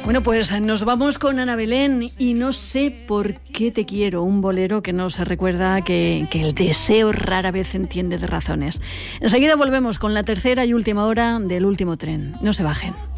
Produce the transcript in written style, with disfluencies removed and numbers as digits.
Bueno, pues nos vamos con Ana Belén y No sé por qué te quiero, un bolero que nos recuerda que el deseo rara vez entiende de razones. Enseguida volvemos con la tercera y última hora del último tren. No se bajen.